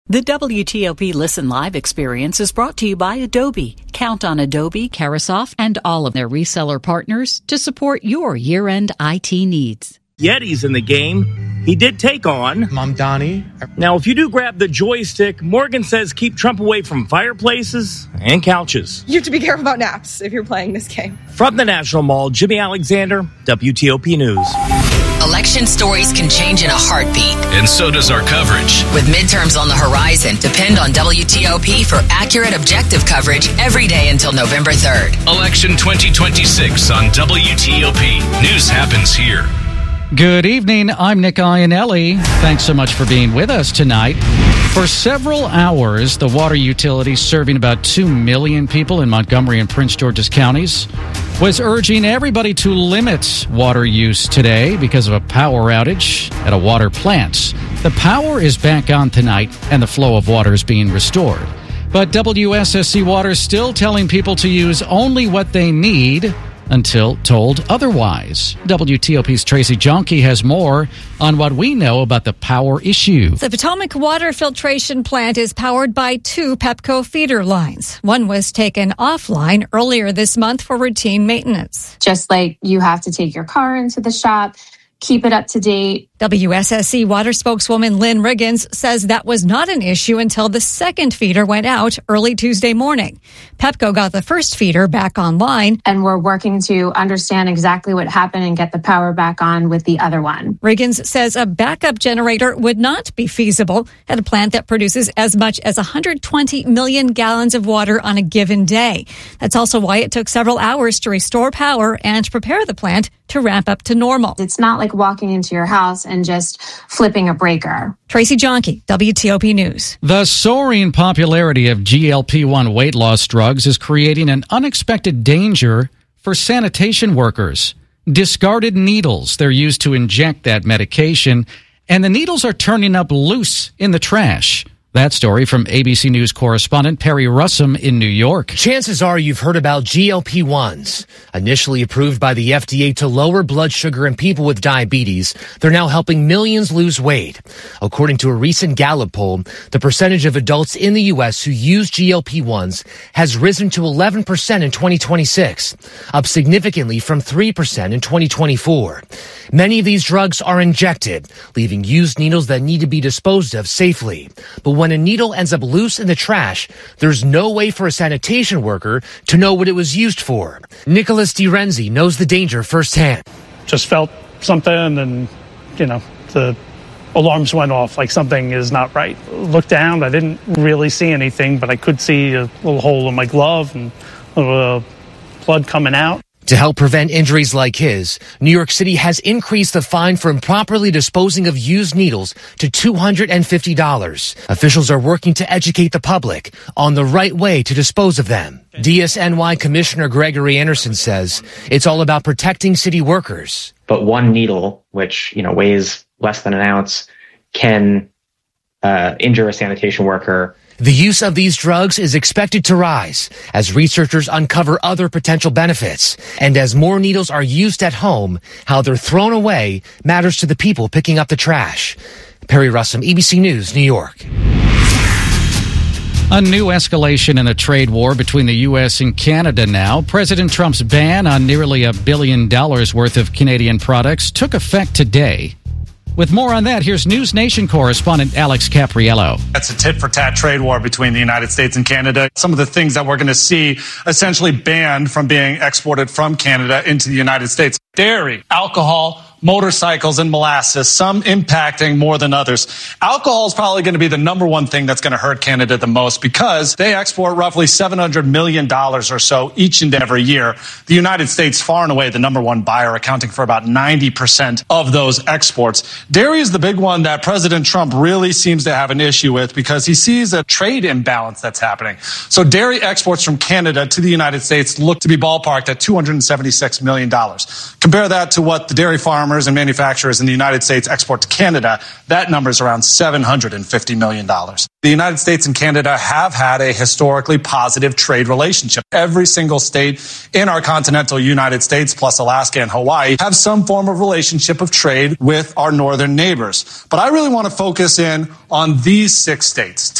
The WTOP Listen Live experience is brought to you by Adobe. Count on Adobe, Carasoft, and all of their reseller partners to support your year-end IT needs. Yeti's in the game. He did take on Mamdani. Now, if you do grab the joystick, Morgan says keep Trump away from fireplaces and couches. You have to be careful about naps if you're playing this game. From the National Mall, Jimmy Alexander, WTOP News. Election stories can change in a heartbeat. And so does our coverage. With midterms on the horizon, depend on WTOP for accurate, objective coverage every day until November 3rd. Election 2026 on WTOP. News happens here. Good evening. I'm Nick Iannelli. Thanks so much for being with us tonight. For several hours, the water utility serving about 2 million people in Montgomery and Prince George's counties was urging everybody to limit water use today because of a power outage at a water plant. The power is back on tonight and the flow of water is being restored. But WSSC Water is still telling people to use only what they need until told otherwise. WTOP's Tracy Jonke has more on what we know about the power issue. The Potomac Water Filtration Plant is powered by 2 Pepco feeder lines. One was taken offline earlier this month for routine maintenance. Just like you have to take your car into the shop, keep it up to date. WSSC Water spokeswoman Lynn Riggins says that was not an issue until the second feeder went out early Tuesday morning. Pepco got the first feeder back online. And we're working to understand exactly what happened and get the power back on with the other one. Riggins says a backup generator would not be feasible at a plant that produces as much as 120 million gallons of water on a given day. That's also why it took several hours to restore power and prepare the plant to ramp up to normal. It's not like walking into your house and just flipping a breaker. Tracy Jonke, WTOP News. The soaring popularity of GLP-1 weight loss drugs is creating an unexpected danger for sanitation workers. Discarded needles, they're used to inject that medication, and the needles are turning up loose in the trash. That story from ABC News correspondent Perry Russum in New York. Chances are you've heard about GLP-1s. Initially approved by the FDA to lower blood sugar in people with diabetes, they're now helping millions lose weight. According to a recent Gallup poll, the percentage of adults in the U.S. who use GLP-1s has risen to 11% in 2026, up significantly from 3% in 2024. Many of these drugs are injected, leaving used needles that need to be disposed of safely. But when a needle ends up loose in the trash, there's no way for a sanitation worker to know what it was used for. Nicholas DiRenzi knows the danger firsthand. Just felt something and, the alarms went off like something is not right. Looked down, I didn't really see anything, but I could see a little hole in my glove and a little blood coming out. To help prevent injuries like his, New York City has increased the fine for improperly disposing of used needles to $250. Officials are working to educate the public on the right way to dispose of them. DSNY Commissioner Gregory Anderson says it's all about protecting city workers. But one needle, which weighs less than an ounce, can injure a sanitation worker. The use of these drugs is expected to rise as researchers uncover other potential benefits. And as more needles are used at home, how they're thrown away matters to the people picking up the trash. Perry Russum, ABC News, New York. A new escalation in a trade war between the U.S. and Canada now. President Trump's ban on nearly $1 billion worth of Canadian products took effect today. With more on that, here's News Nation correspondent Alex Capriello. That's a tit-for-tat trade war between the United States and Canada. Some of the things that we're going to see essentially banned from being exported from Canada into the United States. Dairy, alcohol, motorcycles, and molasses, some impacting more than others. Alcohol is probably going to be the number one thing that's going to hurt Canada the most because they export roughly $700 million or so each and every year. The United States, far and away the number one buyer, accounting for about 90% of those exports. Dairy is the big one that President Trump really seems to have an issue with because he sees a trade imbalance that's happening. So dairy exports from Canada to the United States look to be ballparked at $276 million. Compare that to what the dairy farmers and manufacturers in the United States export to Canada. That number is around $750 million. The United States and Canada have had a historically positive trade relationship. Every single state in our continental United States, plus Alaska and Hawaii, have some form of relationship of trade with our northern neighbors. But I really want to focus in on these 6 states.